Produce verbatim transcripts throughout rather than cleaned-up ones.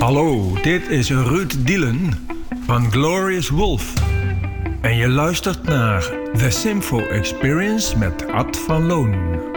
Hallo, dit is Ruud Dielen van Glorious Wolf. En je luistert naar The Simfo Experience met Ad van Loon.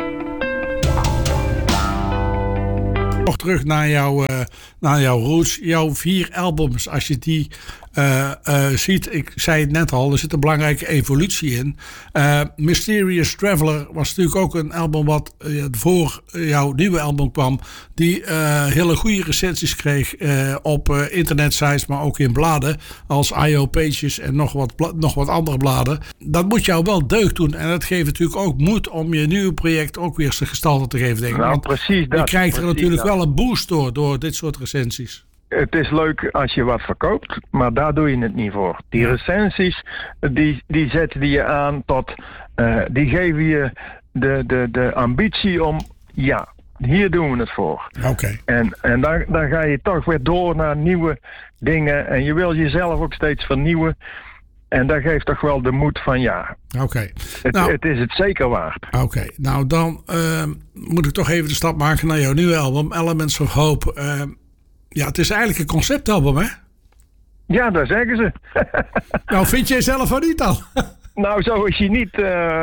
Nog terug naar, jou, uh, naar jouw roots, jouw vier albums. Als je die uh, uh, ziet, ik zei het net al, er zit een belangrijke evolutie in. Uh, Mysterious Traveler was natuurlijk ook een album wat uh, voor jouw nieuwe album kwam. Die uh, hele goede recensies kreeg uh, op uh, internetsites, maar ook in bladen. Als I O Pages en nog wat, bla- nog wat andere bladen. Dat moet jou wel deugd doen. En dat geeft natuurlijk ook moed om je nieuwe project ook weer zijn gestalte te geven. Denk ik. Nou, Want precies dat. je krijgt er natuurlijk dat. wel een boost door, door dit soort recensies. Het is leuk als je wat verkoopt, maar daar doe je het niet voor. Die recensies, die, die zetten die je aan tot, uh, die geven je de, de, de ambitie om, ja, hier doen we het voor. Oké. Okay. En, en dan, dan ga je toch weer door naar nieuwe dingen en je wil jezelf ook steeds vernieuwen. En dat geeft toch wel de moed van ja, Oké. Okay. het, Nou, het is het zeker waard. Oké, okay. Nou dan uh, moet ik toch even de stap maken naar jouw nieuwe album, Elements of Hope. Uh, ja, het is eigenlijk een conceptalbum, hè? Ja, dat zeggen ze. Nou, vind jij zelf van niet dan? Nou, zo is hij niet, uh,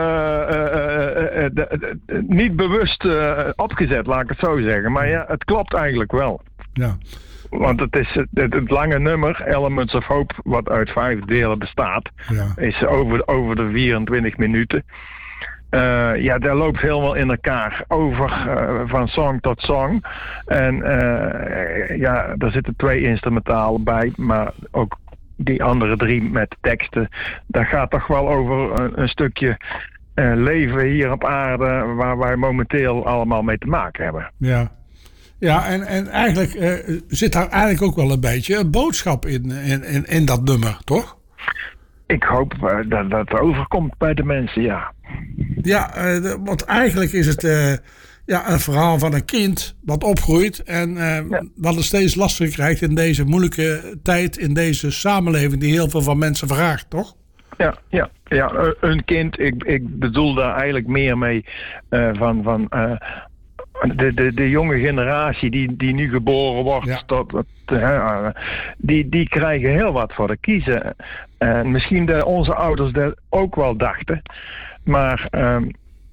uh, uh, uh, de, de, niet bewust uh, opgezet, laat ik het zo zeggen. Maar ja, het klopt eigenlijk wel. Ja. Want het is het, het lange nummer, Elements of Hope, wat uit vijf delen bestaat, Ja. is over, over de vierentwintig minuten. Uh, ja, dat loopt helemaal in elkaar, over uh, van song tot song. En uh, ja, er zitten twee instrumentalen bij, maar ook die andere drie met teksten. Dat gaat toch wel over een, een stukje uh, leven hier op aarde, waar wij momenteel allemaal mee te maken hebben. Ja. Ja, en, en eigenlijk uh, zit daar eigenlijk ook wel een beetje een boodschap in, in, in, in dat nummer, toch? Ik hoop uh, dat dat overkomt bij de mensen, ja. Ja, uh, de, want eigenlijk is het uh, ja, een verhaal van een kind wat opgroeit en uh, ja. wat het steeds lastiger krijgt in deze moeilijke tijd, in deze samenleving die heel veel van mensen vraagt, toch? Ja, ja, ja, een kind, ik, ik bedoel daar eigenlijk meer mee uh, van... van uh, De, de, de jonge generatie die, die nu geboren wordt, ja. tot, tot, uh, die, die krijgen heel wat voor de kiezen. En misschien dat onze ouders dat ook wel dachten. Maar um,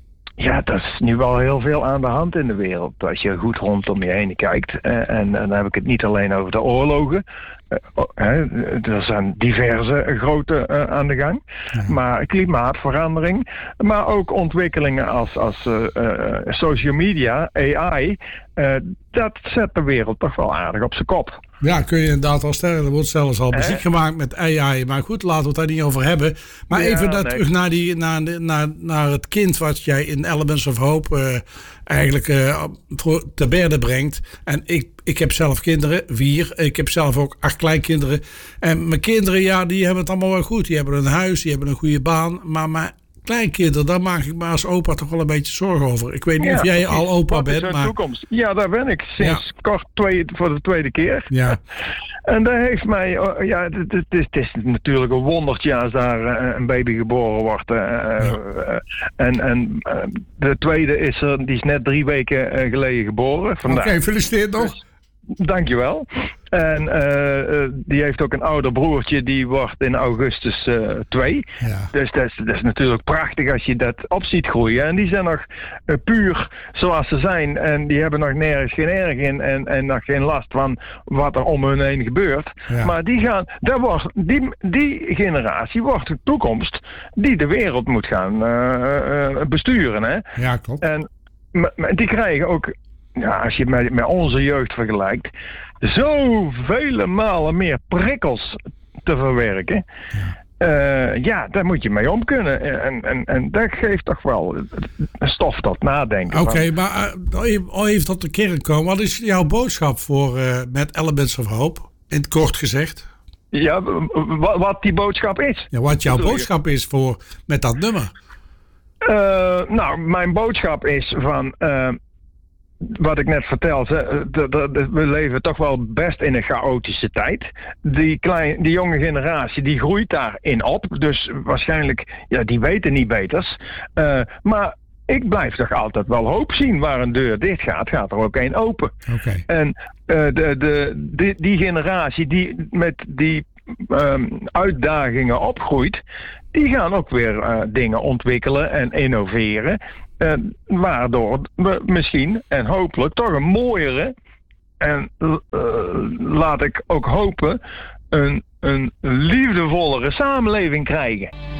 ja, er is nu wel heel veel aan de hand in de wereld. Als je goed rondom je heen kijkt. Uh, en, en dan heb ik het niet alleen over de oorlogen. Uh, uh, er zijn diverse grote uh, aan de gang. Ja. Maar klimaatverandering. Maar ook ontwikkelingen als, als uh, uh, social media, A I. Uh, dat zet de wereld toch wel aardig op zijn kop. Ja, kun je inderdaad al stellen. Er wordt zelfs al muziek eh? gemaakt met A I. Maar goed, laten we het daar niet over hebben. Maar ja, even dat, nee. terug naar, die, naar, naar, naar het kind wat jij in Elements of Hope uh, eigenlijk uh, te berde brengt. En ik, ik heb zelf kinderen, vier. Ik heb zelf ook acht kleinkinderen. En mijn kinderen, ja, die hebben het allemaal wel goed. Die hebben een huis, die hebben een goede baan. Maar mijn kleinkinderen, daar maak ik me als opa toch wel een beetje zorgen over. Ik weet niet ja, of jij al opa bent. Wat is maar... toekomst? Ja, daar ben ik. Sinds ja. kort twee, voor de tweede keer. Ja. En dat heeft mij... Ja, het, het, het is natuurlijk een wondertje als daar uh, een baby geboren wordt. Uh, ja. uh, en en uh, de tweede is er, die is net drie weken uh, geleden geboren. Oké, okay, gefeliciteerd nog. Dus, dankjewel. En uh, uh, die heeft ook een ouder broertje, die wordt in augustus uh, twee. Ja. Dus dat is, dat is natuurlijk prachtig als je dat op ziet groeien. En die zijn nog uh, puur zoals ze zijn. En die hebben nog nergens geen erg in en, en nog geen last van wat er om hun heen gebeurt. Ja. Maar die gaan, dat wordt, die, die generatie wordt de toekomst die de wereld moet gaan uh, uh, besturen. Hè? Ja, klopt. En m- m- die krijgen ook... Ja, als je met, met onze jeugd vergelijkt, zoveel malen meer prikkels te verwerken. Ja, uh, ja daar moet je mee om kunnen. En, en, en dat geeft toch wel stof tot nadenken. Oké, okay, maar uh, even tot de kern komen. Wat is jouw boodschap voor uh, met Elements of Hope? In het kort gezegd. Ja, w- wat die boodschap is. Ja, wat jouw boodschap is voor met dat nummer. Uh, nou, mijn boodschap is van... Uh, wat ik net vertelde, we leven toch wel best in een chaotische tijd. Die, klein, die jonge generatie, die groeit daarin op. Dus waarschijnlijk, ja, die weten niet beters. Uh, maar ik blijf toch altijd wel hoop zien. Waar een deur dicht gaat, gaat er ook één open. Okay. En uh, de, de, die, die generatie die met die um, uitdagingen opgroeit, die gaan ook weer uh, dingen ontwikkelen en innoveren. Uh, waardoor we misschien en hopelijk toch een mooiere en uh, laat ik ook hopen een, een liefdevollere samenleving krijgen.